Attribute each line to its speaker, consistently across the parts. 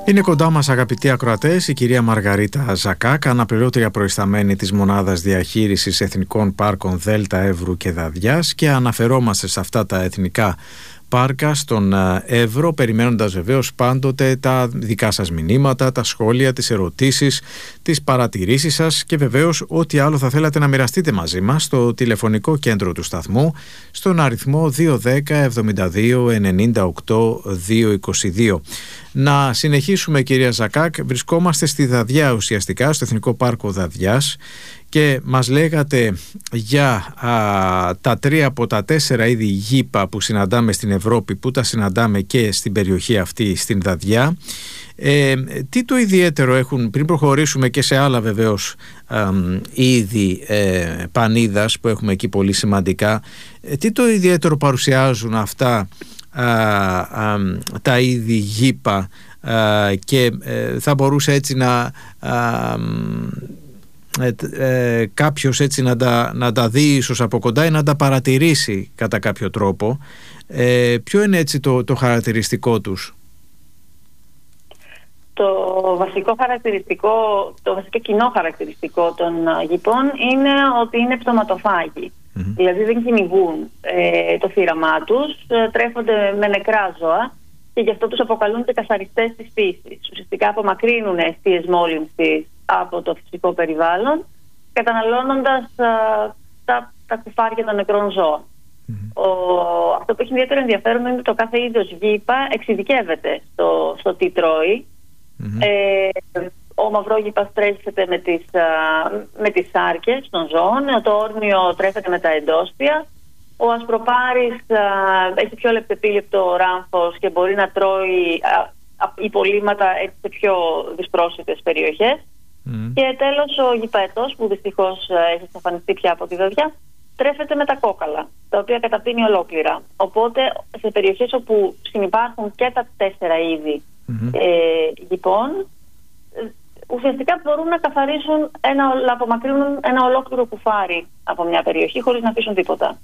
Speaker 1: Είναι κοντά μας, αγαπητοί ακροατές, η κυρία Μαργαρίτα Ζακάκ, αναπληρώτρια προϊσταμένη της Μονάδας Διαχείρισης Εθνικών Πάρκων Δέλτα, Εύρου και Δαδιάς, και αναφερόμαστε σε αυτά τα εθνικά πάρκα στον Εύρο, περιμένοντας βεβαίως πάντοτε τα δικά σας μηνύματα, τα σχόλια, τις ερωτήσεις, τις παρατηρήσεις σας και βεβαίως ό,τι άλλο θα θέλατε να μοιραστείτε μαζί μας στο τηλεφωνικό κέντρο του σταθμού στον αριθμό 210 72 98 222. Να συνεχίσουμε, κυρία Ζακάκ. Βρισκόμαστε στη Δαδιά ουσιαστικά, στο Εθνικό Πάρκο Δαδιάς, και μας λέγατε για τα 3 από τα 4 είδη γήπα που συναντάμε στην Ευρώπη, που τα συναντάμε και στην περιοχή αυτή, στην Δαδιά. Τι το ιδιαίτερο έχουν, πριν προχωρήσουμε και σε άλλα βεβαίως είδη πανίδας που έχουμε εκεί πολύ σημαντικά, τι το ιδιαίτερο παρουσιάζουν αυτά τα είδη γήπα, και θα μπορούσε έτσι να κάποιος έτσι να τα δει ίσως από κοντά ή να τα παρατηρήσει κατά κάποιο τρόπο? Ποιο είναι έτσι το χαρακτηριστικό τους?
Speaker 2: Το βασικό κοινό χαρακτηριστικό των γηπών είναι ότι είναι πτωματοφάγοι. Δηλαδή δεν κυνηγούν το θύραμά τους, τρέφονται με νεκρά ζώα και γι' αυτό τους αποκαλούν και καθαριστές της φύσης. Ουσιαστικά απομακρύνουν αιστείες μόλυνσης από το φυσικό περιβάλλον, καταναλώνοντας τα κουφάρια των νεκρών ζώων. Αυτό που έχει ιδιαίτερο ενδιαφέρον είναι ότι το κάθε είδος γήπα εξειδικεύεται στο τι τρώει. Ο μαυρόγηπας τρέφεται με τις σάρκες των ζώων, το όρνιο τρέφεται με τα εντόστια, ο ασπροπάρης έχει πιο λεπτεπίλεπτο ράμφος και μπορεί να τρώει υπολείμματα σε πιο δυσπρόσιτες περιοχές. Και τέλος ο γηπαετός, που δυστυχώς έχει εξαφανιστεί πια από τη Δαδιά, τρέφεται με τα κόκαλα, τα οποία καταπίνει ολόκληρα. Οπότε σε περιοχές όπου συνυπάρχουν και τα 4 είδη γηπών, ουσιαστικά μπορούν να καθαρίσουν, να απομακρύνουν ένα ολόκληρο κουφάρι από μια περιοχή χωρίς να αφήσουν τίποτα.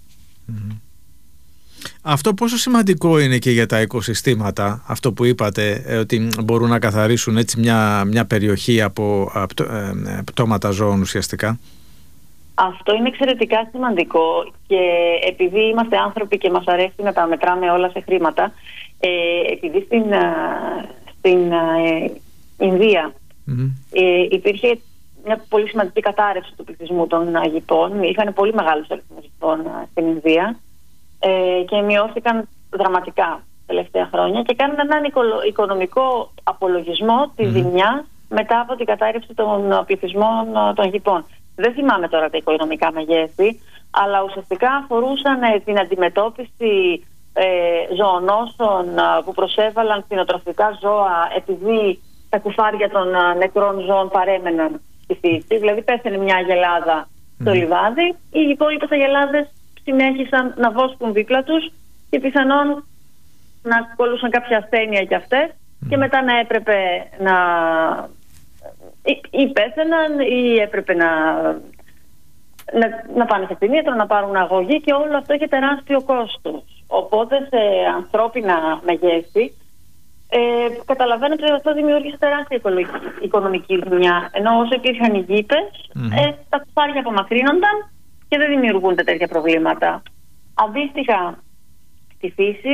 Speaker 2: Αυτό πόσο σημαντικό είναι και για τα οικοσυστήματα, αυτό που είπατε, ότι μπορούν να καθαρίσουν έτσι μια περιοχή από πτώματα ζώων ουσιαστικά? Αυτό είναι εξαιρετικά σημαντικό, και επειδή είμαστε άνθρωποι και μας αρέσει να τα μετράμε όλα σε χρήματα, επειδή στην Ινδία υπήρχε μια πολύ σημαντική κατάρρευση του πληθυσμού των γηπών, είχαν πολύ μεγάλους αριθμούς γηπών στην Ινδία, και μειώθηκαν δραματικά τελευταία χρόνια, και κάνουν έναν οικονομικό απολογισμό της ζημιάς μετά από την κατάρρευση των πληθυσμών των γηπών. Δεν θυμάμαι τώρα τα οικονομικά μεγέθη, αλλά ουσιαστικά αφορούσαν την αντιμετώπιση ζωονόσων που προσέβαλαν κτηνοτροφικά ζώα, επειδή τα κουφάρια των νεκρών ζώων παρέμεναν στη φύση. Δηλαδή πέθανε μια αγελάδα στο λιβάδι, οι υπόλοιπες αγελάδες συνέχισαν να βόσκουν δίπλα τους και πιθανόν να ακολούσαν κάποια ασθένεια κι αυτές, και μετά να έπρεπε ή πέθαιναν ή έπρεπε να πάνε σε κτηνίατρο, να πάρουν αγωγή, και όλο αυτό είχε τεράστιο κόστος. Οπότε σε ανθρώπινα μεγέθη καταλαβαίνετε ότι αυτό δημιούργησε τεράστια οικονομική ζημιά. Ενώ όσο υπήρχαν οι γήπες, τα κουφάρια απομακρύνονταν και δεν δημιουργούνται τέτοια προβλήματα. Αντίστοιχα, στη φύση,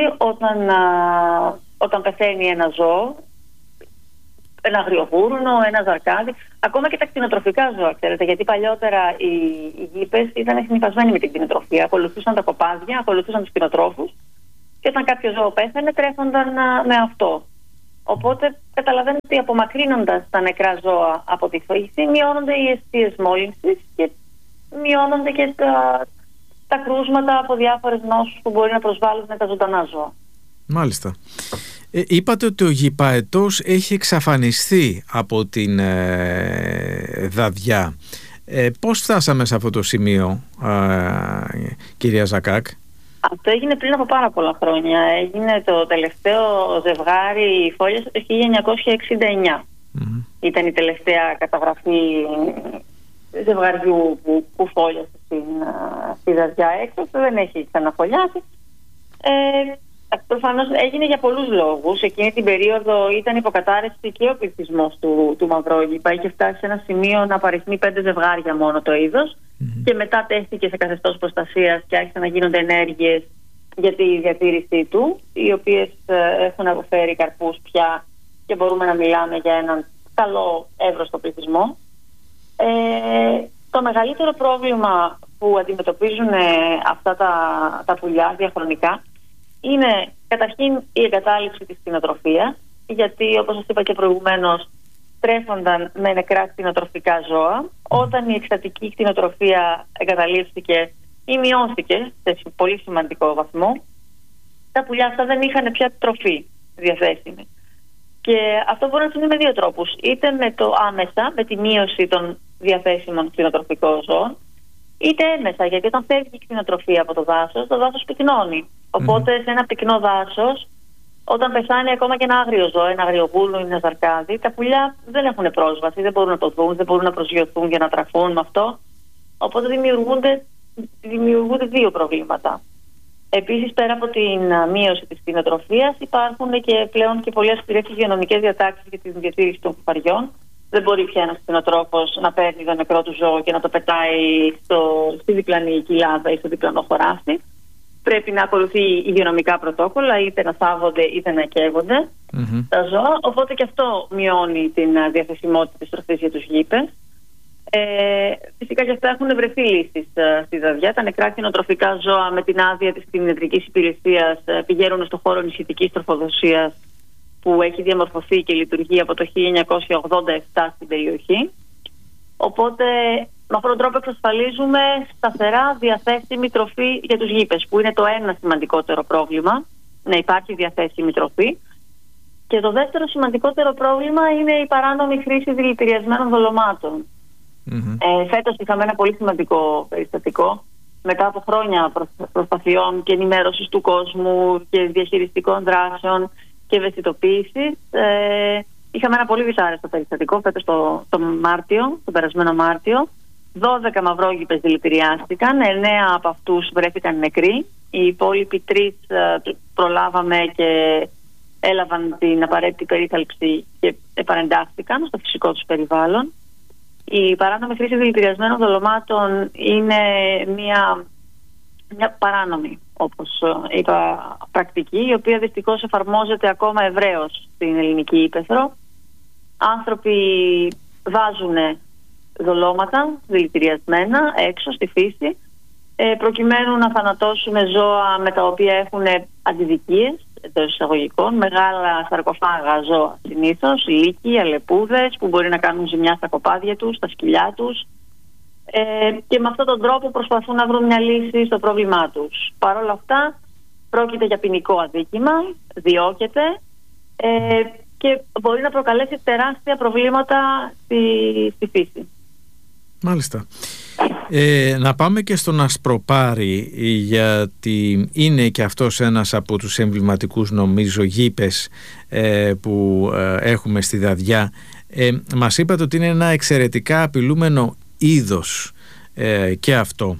Speaker 2: όταν πεθαίνει ένα ζώο, ένα αγριογούρνο, ένα ζαρκάδι, ακόμα και τα κτηνοτροφικά ζώα, ξέρετε, γιατί παλιότερα οι γήπες ήταν συνυφασμένοι με την κτηνοτροφία. Ακολουθούσαν τα κοπάδια, ακολουθούσαν τους κτηνοτρόφους, και όταν κάποιο ζώο πέθανε, τρέφονταν με αυτό. Οπότε καταλαβαίνετε ότι απομακρύνοντας τα νεκρά ζώα από τη φύση, μειώνονται οι αιστείες μόλυνσης και μειώνονται και τα κρούσματα από διάφορες νόσους που μπορεί να προσβάλλουν τα ζωντανά ζώα.
Speaker 1: Μάλιστα. Είπατε ότι ο γηπαετός έχει εξαφανιστεί από την Δαδιά. Πώς φτάσαμε σε αυτό το σημείο, κυρία Ζακάκ?
Speaker 2: Αυτό έγινε πριν από πάρα πολλά χρόνια. Έγινε το τελευταίο ζευγάρι φόλιας το 1969. Ήταν η τελευταία καταγραφή ζευγαριού που φόλιασε στη Δαδιά έξω. Δεν έχει ξαναφολιάσει.
Speaker 3: Προφανώς έγινε για πολλούς λόγους. Εκείνη την περίοδο ήταν υποκατάρρευση και ο πληθυσμός του Μαυρόγυπα. Είχε φτάσει σε ένα σημείο να παριθμεί 5 ζευγάρια μόνο το είδος. Και μετά τέθηκε σε καθεστώς προστασίας και άρχισαν να γίνονται ενέργειες για τη διατήρησή του, οι οποίες έχουν αποφέρει καρπούς πια και μπορούμε να μιλάμε για έναν καλό εύρωστο πληθυσμό. Το μεγαλύτερο πρόβλημα που αντιμετωπίζουν αυτά τα πουλιά διαχρονικά είναι καταρχήν η εγκατάλειψη της κτηνοτροφίας, γιατί όπως σας είπα και προηγουμένως τρέφονταν με νεκρά κτηνοτροφικά ζώα. Όταν η εκστατική κτηνοτροφία εγκαταλείφθηκε ή μειώθηκε σε πολύ σημαντικό βαθμό, τα πουλιά αυτά δεν είχαν πια τροφή διαθέσιμη. Και αυτό μπορεί να συμβεί με δύο τρόπους. Είτε με το άμεσα, με τη μείωση των διαθέσιμων κτηνοτροφικών ζώων, είτε έμεσα, γιατί όταν φεύγει η κτηνοτροφία από το δάσος πυκνώνει. Οπότε σε ένα πυκνό δάσος, όταν πεθάνει ακόμα και ένα άγριο ζώο, ένα αγριοπούλο ή ένα ζαρκάδι, τα πουλιά δεν έχουν πρόσβαση, δεν μπορούν να το δουν, δεν μπορούν να προσγειωθούν για να τραφούν με αυτό. Οπότε δημιουργούνται δύο προβλήματα. Επίσης, πέρα από την μείωση της κτηνοτροφίας, υπάρχουν και πλέον και πολλές αυστηρές υγειονομικές διατάξεις για τη διατήρηση των κουφαριών. Δεν μπορεί πια ένας κτηνοτρόφος να παίρνει το νεκρό του ζώο και να το πετάει στη διπλανή κοιλάδα ή στο διπλανό χωράφι. Πρέπει να ακολουθεί υγειονομικά πρωτόκολλα, είτε να θάβονται είτε να καίγονται τα ζώα. Οπότε και αυτό μειώνει την διαθεσιμότητα της τροφής για τους γήπες. Φυσικά και αυτά έχουν βρεθεί λύσεις στη Δαδιά. Τα νεκρά κτηνοτροφικά ζώα με την άδεια της κτηνιατρικής υπηρεσίας πηγαίνουν στο χώρο νησιτικής τροφοδοσίας που έχει διαμορφωθεί και λειτουργεί από το 1987 στην περιοχή. Οπότε με αυτόν τον τρόπο εξασφαλίζουμε σταθερά διαθέσιμη τροφή για τους γήπες, που είναι το ένα σημαντικότερο πρόβλημα, να υπάρχει διαθέσιμη τροφή. Και το δεύτερο σημαντικότερο πρόβλημα είναι η παράνομη χρήση δηλητηριασμένων δολωμάτων. Φέτος είχαμε ένα πολύ σημαντικό περιστατικό. Μετά από χρόνια προσπαθειών και ενημέρωσης του κόσμου και διαχειριστικών δράσεων και ευαισθητοποίησης, είχαμε ένα πολύ δυσάρεστο περιστατικό φέτος τον περασμένο Μάρτιο. 12 μαυρόγυπες δηλητηριάστηκαν, 9 από αυτούς βρέθηκαν νεκροί. Οι υπόλοιποι 3 προλάβαμε και έλαβαν την απαραίτητη περίθαλψη και επανεντάχθηκαν στο φυσικό τους περιβάλλον. Η παράνομη χρήση δηλητηριασμένων δολωμάτων είναι μια παράνομη, όπως είπα, πρακτική, η οποία δυστυχώς εφαρμόζεται ακόμα ευρέως στην ελληνική ύπαιθρο. Άνθρωποι βάζουν δολώματα δηλητηριασμένα έξω στη φύση, προκειμένου να θανατώσουν ζώα με τα οποία έχουν αντιδικίες, εντός εισαγωγικών, μεγάλα σαρκοφάγα ζώα συνήθως, λύκοι, αλεπούδες που μπορεί να κάνουν ζημιά στα κοπάδια τους, στα σκυλιά τους, και με αυτόν τον τρόπο προσπαθούν να βρουν μια λύση στο πρόβλημά τους. Παρ' όλα αυτά πρόκειται για ποινικό αδίκημα, διώκεται και μπορεί να προκαλέσει τεράστια προβλήματα στη φύση.
Speaker 1: Μάλιστα. Να πάμε και στον ασπροπάρη, γιατί είναι και αυτός ένας από τους εμβληματικούς, νομίζω, γήπες που έχουμε στη Δαδιά. Μας είπατε ότι είναι ένα εξαιρετικά απειλούμενο είδος και αυτό.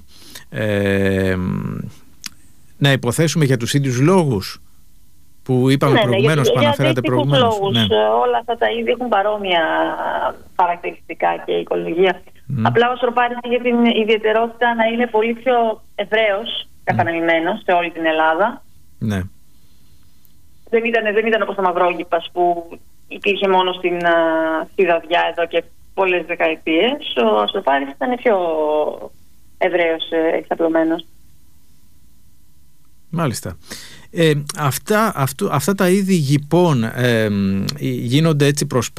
Speaker 1: Να υποθέσουμε για τους ίδιους λόγους που είπαμε προηγουμένως, που αναφέρατε προηγουμένως.
Speaker 3: Όλα αυτά τα είδη έχουν παρόμοια χαρακτηριστικά και οικολογία. Απλά ο ασπροπάρης έχει την ιδιαιτερότητα να είναι πολύ πιο ευρέως κατανεμημένος σε όλη την Ελλάδα.
Speaker 1: Ναι.
Speaker 3: Δεν ήταν όπως το μαυρόγυπας που υπήρχε μόνο στη Δαδιά εδώ και πολλές δεκαετίες. Ο ασπροπάρης ήταν πιο ευρέως εξαπλωμένος.
Speaker 1: Μάλιστα. Αυτά τα είδη γηπών γίνονται έτσι